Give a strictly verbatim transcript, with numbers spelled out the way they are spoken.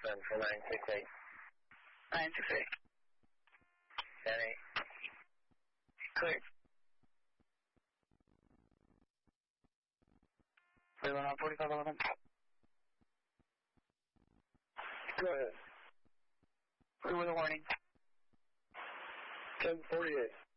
Cleveland for nine six eight. nine six eight. ten eight. Clear. Cleveland on forty-five eleven. Go ahead. Clear with a warning. ten forty-eight.